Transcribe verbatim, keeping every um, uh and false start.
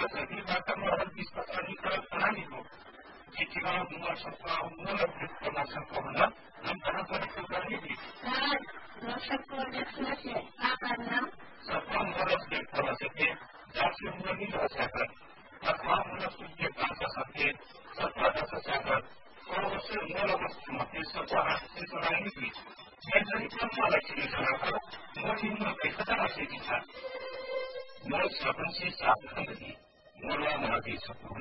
Jadi bahkan orang bisa tadi kalau tadi itu, jika dua sekolah mulai berkelas sekolah, antara pada sekolah ini. Ah, no sekolah selesai. Apa nam? Sekolah mulai berkelas sekolah, jadi mulai belajar. Sekolah mulai subjek bahasa sakit, sekolah bahasa sakit. Kalau semula mesti sekolah sekolah ini. Jadi kalau lagi di sana, mungkin mereka tak masih bisa. Mulai siapa sih sahabat ini? Mulai lagi sekolah.